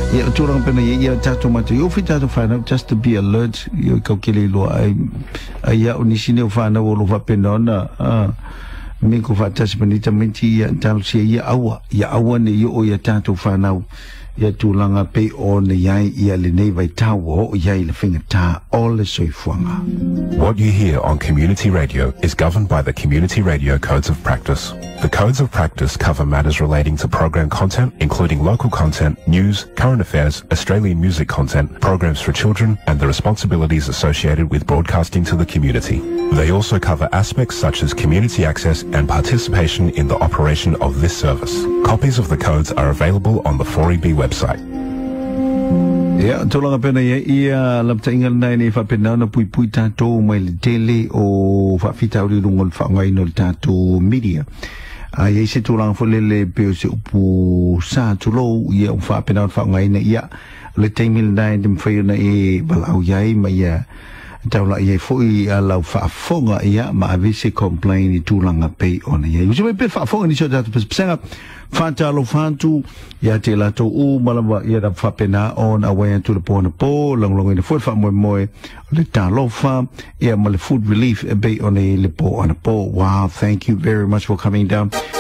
Yeah, turang pena ya tato mata. You fit to find out just to be alert. You calculate lo ay ya unisine find out lo va penona. Miko fa tas benita menti ya tal si ya awa ne yo ya tato find out. Ya tulanga pe on ya le nei vai tawo ya le finga ta all the soy fuanga. What you hear on community radio is governed by the Community Radio Codes of Practice. The Codes of Practice cover matters relating to program content, including local content, news, current affairs, Australian music content, programs for children, and the responsibilities associated with broadcasting to the community. They also cover aspects such as community access and participation in the operation of this service. Copies of the codes are available on the 4EB website. Ya, tolong apa na ia lapta ingal na ini fa pena na pui tato mai le tele o fa fita uri rungol fa ngai no tato media. Ia se tulang fo le pe se upu sa tulo ia fa pena fa ngai na ia le taimil na dim fa na e balau yai mai ia taula ia fo ia lau fa fonga ia ma avise complain i tulang pe ona ia. Usi mai pe fa fonga ni so tato pesanga Fantalo fantu ya te lato u malaba ya da fa pena on away to the pona po long in the foot fa mo le talo fa ya mal food relief be on a le po on a po. Wow, thank you very much for coming down.